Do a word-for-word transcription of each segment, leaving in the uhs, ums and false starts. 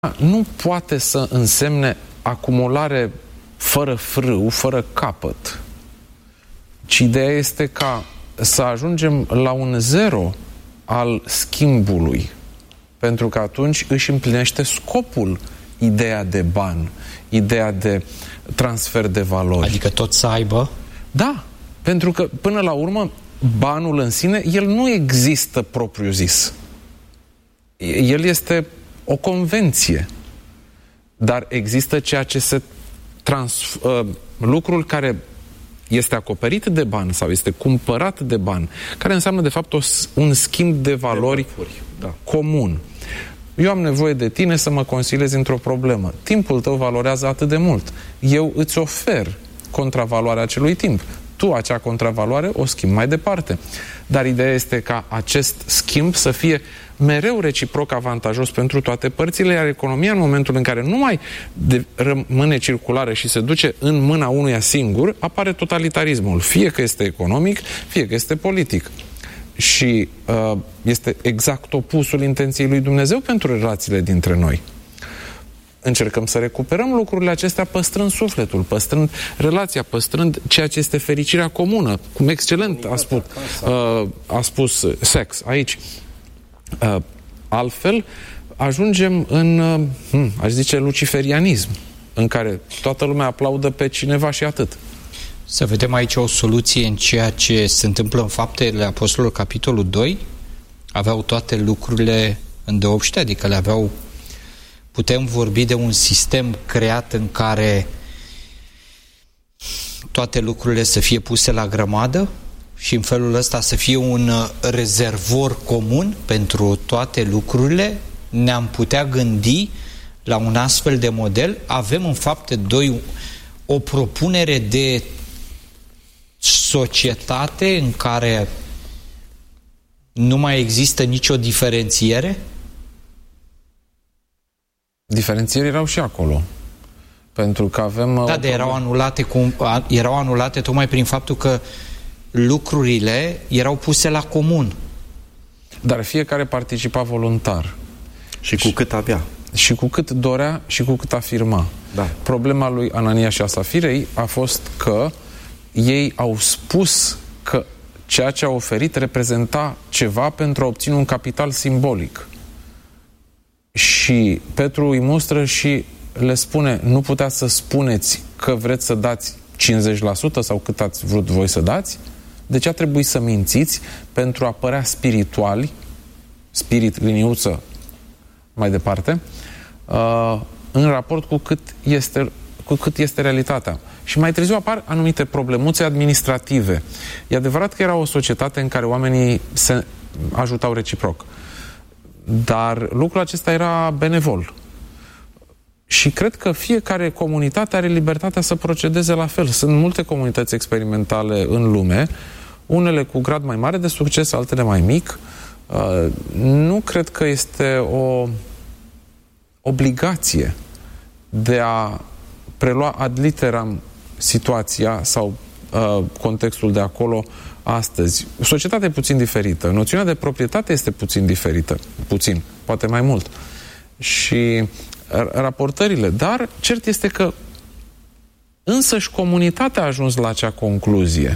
nu poate să însemne acumulare fără frâu, fără capăt. Ci ideea este ca să ajungem la un zero al schimbului, pentru că atunci își împlinește scopul ideea de ban, ideea de transfer de valori. Adică tot să aibă? Da, pentru că până la urmă banul în sine, el nu există propriu zis. El este o convenție. Dar există ceea ce se trans, uh, lucrul care este acoperit de bani sau este cumpărat de bani, care înseamnă de fapt o, un schimb de valori da. comun. Eu am nevoie de tine să mă consiliezi într-o problemă. Timpul tău valorează atât de mult. Eu îți ofer contravaloarea acelui timp. Tu acea contravaloare o schimbi mai departe. Dar ideea este ca acest schimb să fie mereu reciproc avantajos pentru toate părțile, iar economia, în momentul în care nu mai de, rămâne circulară și se duce în mâna unuia singur, apare totalitarismul. Fie că este economic, fie că este politic. Și uh, este exact opusul intenției lui Dumnezeu pentru relațiile dintre noi. Încercăm să recuperăm lucrurile acestea păstrând sufletul, păstrând relația, păstrând ceea ce este fericirea comună. Cum excelent a spus, uh, a spus sex aici. Uh, altfel, ajungem în, uh, hmm, aș zice, luciferianism, în care toată lumea aplaudă pe cineva și atât. Să vedem aici o soluție în ceea ce se întâmplă în Faptele Apostolilor, capitolul doi. Aveau toate lucrurile îndeopște, adică le aveau. Putem vorbi de un sistem creat în care toate lucrurile să fie puse la grămadă și în felul ăsta să fie un rezervor comun pentru toate lucrurile. Ne-am putea gândi la un astfel de model. Avem în Fapte doi o propunere de societate în care nu mai există nicio diferențiere? Diferențieri erau și acolo. Pentru că avem... Da, dar erau anulate, cu, erau anulate tocmai prin faptul că lucrurile erau puse la comun. Dar fiecare participa voluntar. Și cu și, cât avea. Și cu cât dorea și cu cât afirma. Da. Problema lui Anania și a Safirei a fost că ei au spus că ceea ce au oferit reprezenta ceva pentru a obține un capital simbolic. Și Petru îi mustră și le spune, nu puteți să spuneți că vreți să dați cincizeci la sută sau cât ați vrut voi să dați? De ce a trebuit să mințiți pentru a părea spirituali, spirit, liniuță, mai departe, uh, în raport cu cât este, cu cât este realitatea? Și mai târziu apar anumite problemuțe administrative. E adevărat că era o societate în care oamenii se ajutau reciproc. Dar lucrul acesta era benevol. Și cred că fiecare comunitate are libertatea să procedeze la fel. Sunt multe comunități experimentale în lume, unele cu grad mai mare de succes, altele mai mic. Nu cred că este o obligație de a prelua ad literam situația sau uh, contextul de acolo astăzi. Societatea e puțin diferită. Noțiunea de proprietate este puțin diferită. Puțin, poate mai mult. Și raportările. Dar cert este că însăși comunitatea a ajuns la acea concluzie.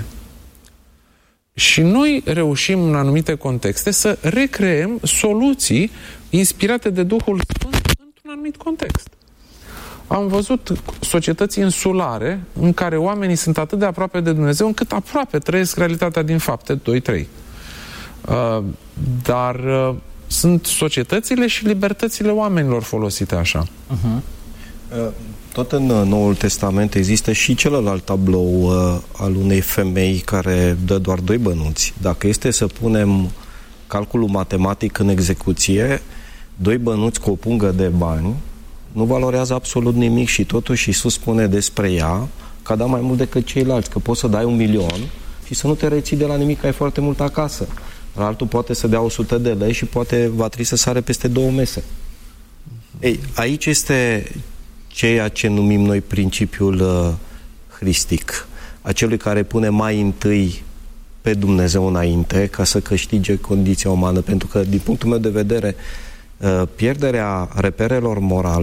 Și noi reușim în anumite contexte să recreăm soluții inspirate de Duhul Sfânt într-un anumit context. Am văzut societăți insulare în care oamenii sunt atât de aproape de Dumnezeu încât aproape trăiesc realitatea din Fapte doi trei. Uh, dar uh, sunt societățile și libertățile oamenilor folosite așa. Uh-huh. Uh, tot în Noul Testament există și celălalt tablou uh, al unei femei care dă doar doi bănuți. Dacă este să punem calculul matematic în execuție, doi bănuți cu o pungă de bani nu valorează absolut nimic și totuși Iisus spune despre ea că a dat mai mult decât ceilalți, că poți să dai un milion și să nu te reții de la nimic, că ai foarte mult acasă. Altul poate să dea o sută de lei și poate va trebui să sare peste două mese. Ei, aici este ceea ce numim noi principiul uh, hristic, acelui care pune mai întâi pe Dumnezeu înainte ca să câștige condiția umană, pentru că din punctul meu de vedere pierderea reperelor morale